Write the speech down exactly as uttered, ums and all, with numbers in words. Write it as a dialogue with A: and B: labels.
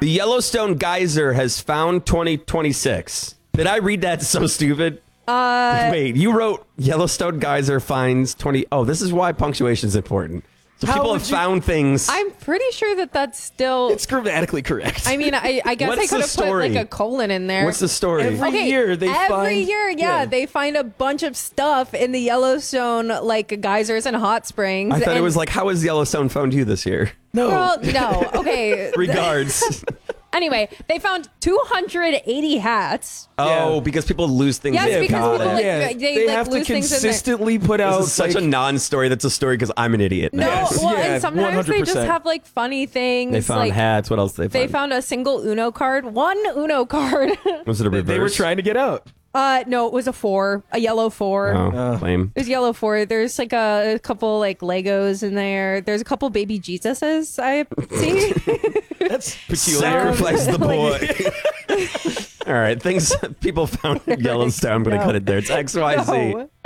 A: The Yellowstone geyser has found twenty twenty-six. Did I read that so stupid?
B: Uh,
A: Wait, you wrote Yellowstone geyser finds twenty. Oh, this is why punctuation is important. So
C: How
A: people
C: would
A: have
C: you-
A: found things.
B: I'm pretty sure that that's still.
C: It's grammatically correct.
B: I mean, I, I guess
A: What's
B: I could
A: the
B: have put
A: story?
B: like a colon in there.
A: What's the story?
C: Every
B: Okay,
C: year they
B: every
C: find-
B: year, yeah,
C: yeah.
B: they find a bunch of stuff in the Yellowstone, like geysers and hot springs.
A: I thought it
B: and-
A: was like, how has Yellowstone found you this year?
C: no.
B: Well, no. Okay.
A: Regards.
B: Anyway, they found two hundred eighty hats.
A: Oh,
C: Yeah.
A: because people lose things.
B: Yes,
A: in the
B: because
A: car.
B: people, like,
C: yeah,
B: they,
C: they,
B: like,
C: have to
B: lose things in there.
C: consistently put out
A: This is such
C: like,
A: a non-story that's a story because I'm an idiot.
B: No,
C: Yes,
B: well,
C: yeah,
B: and sometimes
C: one hundred
B: they just
C: percent.
B: have like funny things.
A: They found
B: like,
A: hats. What else did they
B: They
A: find?
B: found a single Uno card. One Uno card.
A: Was it a reverse?
C: they were trying to get out.
B: uh, no, it was a four, a yellow four.
A: Oh,
C: Uh.
A: lame.
B: There's yellow four. There's like a, a couple like Legos in there. There's a couple baby Jesuses I see.
C: That's peculiar.
A: Sacrifice the boy. All right, things people found in Yellowstone. I'm going to
B: No.
A: cut it there. It's X Y Z.
B: No.